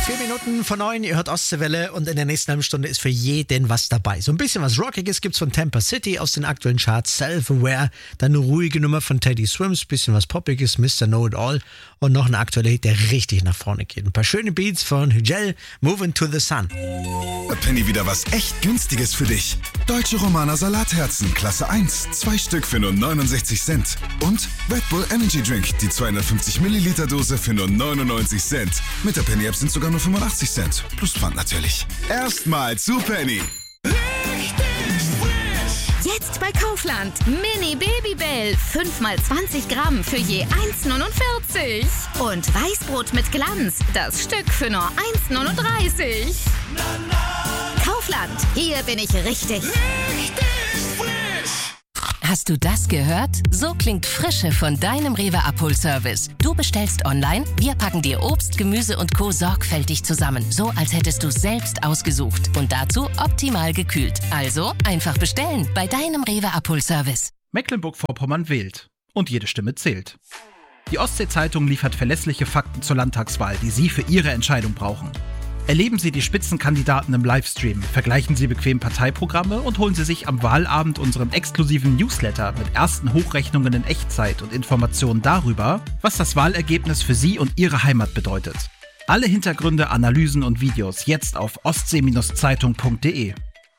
4 Minuten vor 9, ihr hört Ostseewelle und in der nächsten halben Stunde ist für jeden was dabei. So ein bisschen was Rockiges gibt's von Tampa City aus den aktuellen Charts, Self-Aware, dann eine ruhige Nummer von Teddy Swims, bisschen was Poppiges, Mr. Know-It-All und noch ein aktueller Hit, der richtig nach vorne geht. Ein paar schöne Beats von Hügel, Moving to the Sun. Penny, wieder was echt Günstiges für dich. Deutsche Romaner Salatherzen, Klasse 1, 2 Stück für nur 69 Cent. Und Red Bull Energy Drink, die 250 Milliliter Dose für nur 99 Cent. Mit der Penny-App sind sogar nur 85 Cent. Plus Pfand natürlich. Erstmal zu Penny. Jetzt bei Kaufland. Mini Babybell. 5x20 Gramm für je 1,49. Und Weißbrot mit Glanz. Das Stück für nur 1,39. Kaufland. Hier bin ich richtig. Hast du das gehört? So klingt Frische von deinem Rewe Abholservice. Du bestellst online, wir packen dir Obst, Gemüse und Co. sorgfältig zusammen. So, als hättest du es selbst ausgesucht. Und dazu optimal gekühlt. Also einfach bestellen bei deinem Rewe Abholservice. Mecklenburg-Vorpommern wählt. Und jede Stimme zählt. Die Ostsee-Zeitung liefert verlässliche Fakten zur Landtagswahl, die Sie für Ihre Entscheidung brauchen. Erleben Sie die Spitzenkandidaten im Livestream, vergleichen Sie bequem Parteiprogramme und holen Sie sich am Wahlabend unseren exklusiven Newsletter mit ersten Hochrechnungen in Echtzeit und Informationen darüber, was das Wahlergebnis für Sie und Ihre Heimat bedeutet. Alle Hintergründe, Analysen und Videos jetzt auf ostsee-zeitung.de.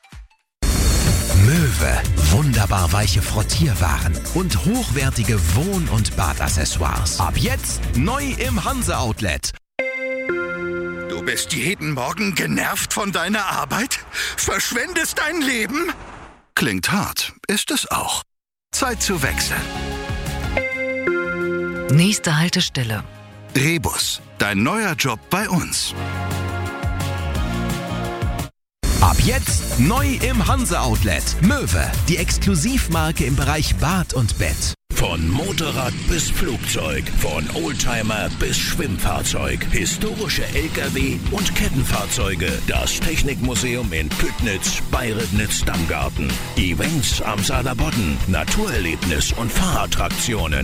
Möwe, wunderbar weiche Frottierwaren und hochwertige Wohn- und Badaccessoires. Ab jetzt neu im Hanse-Outlet. Du bist jeden Morgen genervt von deiner Arbeit? Verschwendest dein Leben? Klingt hart, ist es auch. Zeit zu wechseln. Nächste Haltestelle. Rebus, dein neuer Job bei uns. Ab jetzt neu im Hanse-Outlet. Möwe, die Exklusivmarke im Bereich Bad und Bett. Von Motorrad bis Flugzeug, von Oldtimer bis Schwimmfahrzeug, historische LKW und Kettenfahrzeuge. Das Technikmuseum in Püttnitz, Bayrednitz-Dammgarten. Events am Saarlandbodden, Naturerlebnis und Fahrattraktionen.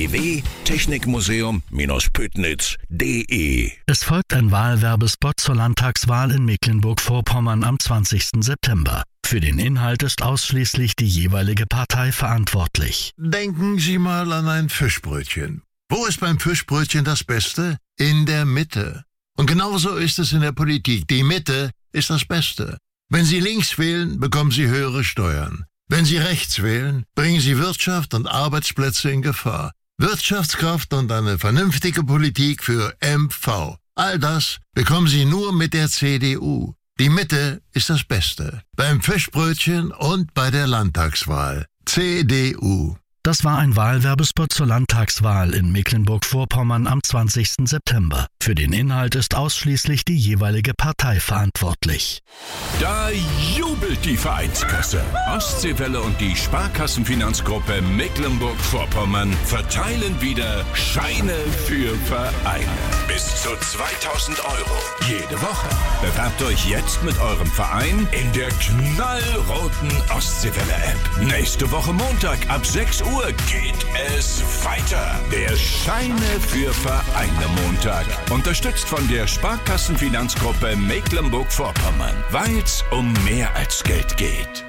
www.technikmuseum-püttnitz.de. Es folgt ein Wahlwerbespot zur Landtagswahl in Mecklenburg-Vorpommern am 20. September. Für den Inhalt ist ausschließlich die jeweilige Partei verantwortlich. Denken Sie mal an ein Fischbrötchen. Wo ist beim Fischbrötchen das Beste? In der Mitte. Und genauso ist es in der Politik. Die Mitte ist das Beste. Wenn Sie links wählen, bekommen Sie höhere Steuern. Wenn Sie rechts wählen, bringen Sie Wirtschaft und Arbeitsplätze in Gefahr. Wirtschaftskraft und eine vernünftige Politik für MV. All das bekommen Sie nur mit der CDU. Die Mitte ist das Beste. Beim Fischbrötchen und bei der Landtagswahl. CDU. Das war ein Wahlwerbespot zur Landtagswahl in Mecklenburg-Vorpommern am 20. September. Für den Inhalt ist ausschließlich die jeweilige Partei verantwortlich. Da jubelt die Vereinskasse. Ostseewelle und die Sparkassenfinanzgruppe Mecklenburg-Vorpommern verteilen wieder Scheine für Vereine. Bis zu 2.000 Euro jede Woche. Bewerbt euch jetzt mit eurem Verein in der knallroten Ostseewelle-App. Nächste Woche Montag ab 6 Uhr geht es weiter. Der Scheine für Vereine Montag. Unterstützt von der Sparkassenfinanzgruppe Mecklenburg-Vorpommern. Weil's um mehr als Geld geht.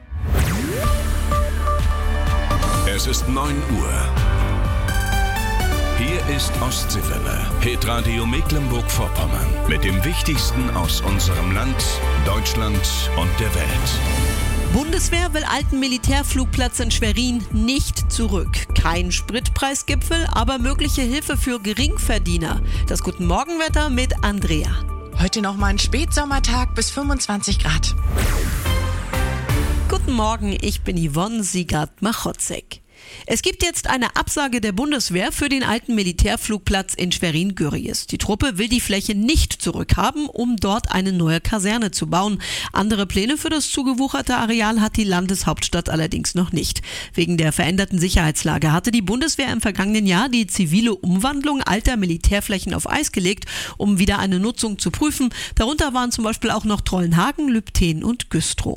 Es ist 9 Uhr. Hier ist Ostseewelle. Hitradio Mecklenburg-Vorpommern. Mit dem Wichtigsten aus unserem Land, Deutschland und der Welt. Bundeswehr will alten Militärflugplatz in Schwerin nicht zurück. Kein Spritpreisgipfel, aber mögliche Hilfe für Geringverdiener. Das Guten Morgenwetter mit Andrea. Heute noch mal ein Spätsommertag bis 25 Grad. Guten Morgen, ich bin Yvonne Siegert-Machotzek. Es gibt jetzt eine Absage der Bundeswehr für den alten Militärflugplatz in Schwerin-Gürries. Die Truppe will die Fläche nicht zurückhaben, um dort eine neue Kaserne zu bauen. Andere Pläne für das zugewucherte Areal hat die Landeshauptstadt allerdings noch nicht. Wegen der veränderten Sicherheitslage hatte die Bundeswehr im vergangenen Jahr die zivile Umwandlung alter Militärflächen auf Eis gelegt, um wieder eine Nutzung zu prüfen. Darunter waren zum Beispiel auch noch Trollenhagen, Lübten und Güstrow.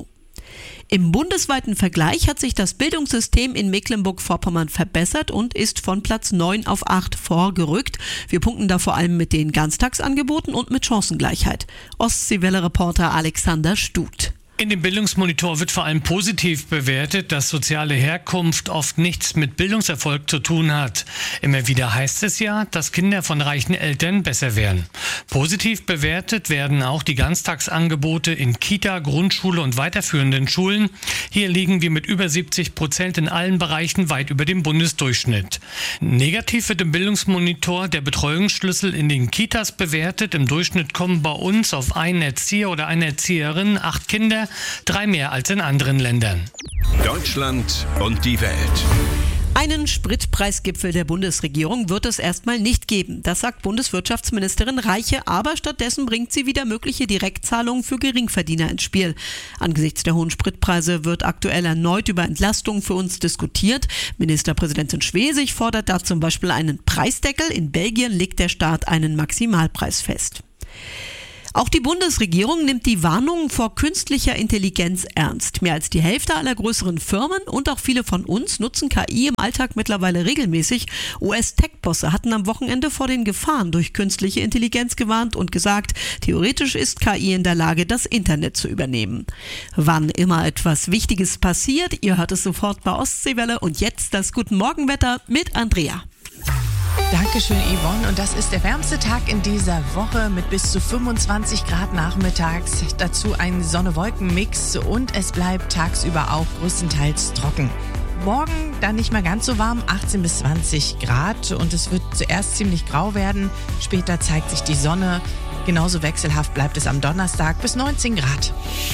Im bundesweiten Vergleich hat sich das Bildungssystem in Mecklenburg-Vorpommern verbessert und ist von Platz 9 auf 8 vorgerückt. Wir punkten da vor allem mit den Ganztagsangeboten und mit Chancengleichheit. Ostseewelle-Reporter Alexander Stut. In dem Bildungsmonitor wird vor allem positiv bewertet, dass soziale Herkunft oft nichts mit Bildungserfolg zu tun hat. Immer wieder heißt es ja, dass Kinder von reichen Eltern besser wären. Positiv bewertet werden auch die Ganztagsangebote in Kita, Grundschule und weiterführenden Schulen. Hier liegen wir mit über 70% in allen Bereichen weit über dem Bundesdurchschnitt. Negativ wird im Bildungsmonitor der Betreuungsschlüssel in den Kitas bewertet. Im Durchschnitt kommen bei uns auf einen Erzieher oder eine Erzieherin 8 Kinder, 3 mehr als in anderen Ländern. Deutschland und die Welt. Einen Spritpreisgipfel der Bundesregierung wird es erstmal nicht geben. Das sagt Bundeswirtschaftsministerin Reiche, aber stattdessen bringt sie wieder mögliche Direktzahlungen für Geringverdiener ins Spiel. Angesichts der hohen Spritpreise wird aktuell erneut über Entlastungen für uns diskutiert. Ministerpräsidentin Schwesig fordert da zum Beispiel einen Preisdeckel. In Belgien legt der Staat einen Maximalpreis fest. Auch die Bundesregierung nimmt die Warnungen vor künstlicher Intelligenz ernst. Mehr als die Hälfte aller größeren Firmen und auch viele von uns nutzen KI im Alltag mittlerweile regelmäßig. US-Tech-Bosse hatten am Wochenende vor den Gefahren durch künstliche Intelligenz gewarnt und gesagt, theoretisch ist KI in der Lage, das Internet zu übernehmen. Wann immer etwas Wichtiges passiert, ihr hört es sofort bei Ostseewelle. Und jetzt das Guten Morgenwetter mit Andrea. Dankeschön, Yvonne. Und das ist der wärmste Tag in dieser Woche mit bis zu 25 Grad nachmittags. Dazu ein Sonne-Wolken-Mix und es bleibt tagsüber auch größtenteils trocken. Morgen dann nicht mehr ganz so warm, 18 bis 20 Grad und es wird zuerst ziemlich grau werden. Später zeigt sich die Sonne. Genauso wechselhaft bleibt es am Donnerstag bis 19 Grad.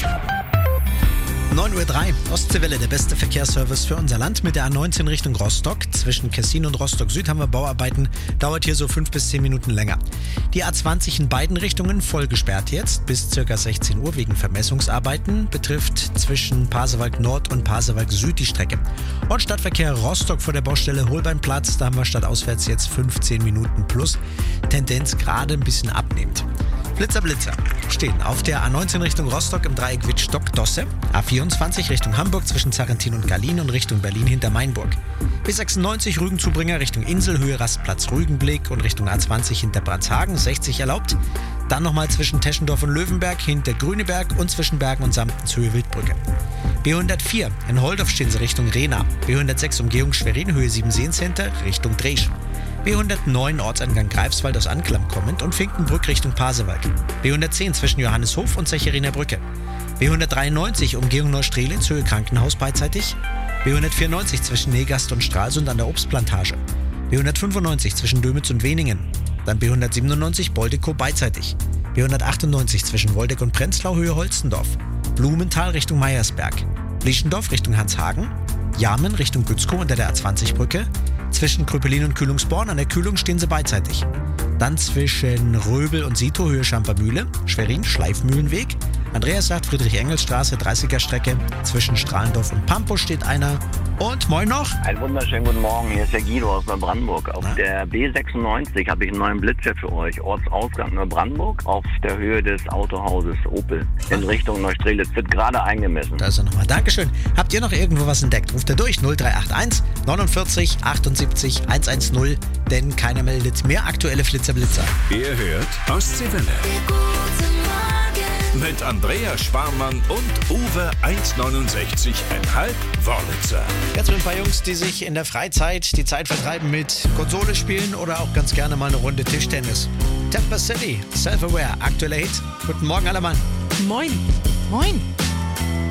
9.03 Uhr, Ostseewelle, der beste Verkehrsservice für unser Land mit der A19 Richtung Rostock. Zwischen Kessin und Rostock Süd haben wir Bauarbeiten, dauert hier so 5 bis 10 Minuten länger. Die A20 in beiden Richtungen voll gesperrt jetzt bis ca. 16 Uhr wegen Vermessungsarbeiten, betrifft zwischen Pasewalk Nord und Pasewalk Süd die Strecke. Und Stadtverkehr Rostock vor der Baustelle Holbeinplatz, da haben wir stadtauswärts jetzt 15 Minuten plus, Tendenz gerade ein bisschen abnehmend. Blitzer stehen auf der A19 Richtung Rostock im Dreieck Wittstock-Dosse, A24 Richtung Hamburg zwischen Zarrentin und Gallien und Richtung Berlin hinter Mainburg. B96 Rügenzubringer Richtung Insel, Höhe Rastplatz Rügenblick und Richtung A20 hinter Brandshagen, 60 erlaubt. Dann nochmal zwischen Teschendorf und Löwenberg hinter Grüneberg und zwischen Bergen und Samtens Höhe Wildbrücke. B104 in Holdorf stehen sie Richtung Rehna. B106 Umgehung Schwerin, Höhe 7 Sehenscenter Richtung Dresch. B109 Ortseingang Greifswald aus Anklam kommend und Finkenbrück Richtung Pasewalk. B110 zwischen Johanneshof und Zecheriner Brücke. B193 Umgehung Neustrelitz, Höhe Krankenhaus beidseitig. B194 zwischen Negast und Stralsund an der Obstplantage. B195 zwischen Dömitz und Weningen. Dann B197 Boldekow beidseitig. B198 zwischen Woldeck und Prenzlau, Höhe Holstendorf. Blumenthal Richtung Meiersberg. Lieschendorf Richtung Hanshagen. Jarmen Richtung Gützkow unter der A20-Brücke. Zwischen Krüppelin und Kühlungsborn an der Kühlung stehen sie beidseitig. Dann zwischen Röbel und Sito, Höhe Schampermühle, Schwerin, Schleifmühlenweg. Andreassaat, Friedrich-Engels-Straße, 30er-Strecke. Zwischen Strahlendorf und Pampo steht einer. Und moin noch. Einen wunderschönen guten Morgen, hier ist der Guido aus Neubrandenburg. Auf der B96 habe ich einen neuen Blitzer für euch. Ortsausgang Neubrandenburg auf der Höhe des Autohauses Opel in Richtung Neustrelitz. Wird gerade eingemessen. Da ist er nochmal. Dankeschön. Habt ihr noch irgendwo was entdeckt? Ruft er durch 0381 49 78 110, denn keiner meldet mehr aktuelle Flitzer-Blitzer. Ihr hört Ostseewelle. Mit Andrea Sparmann und Uwe 1,69,5 Wörlitzer. Jetzt mit ein paar Jungs, die sich in der Freizeit die Zeit vertreiben mit Konsole spielen oder auch ganz gerne mal eine Runde Tischtennis. Temper City, Self-Aware, aktueller Hit. Guten Morgen, aller Mann. Moin. Moin.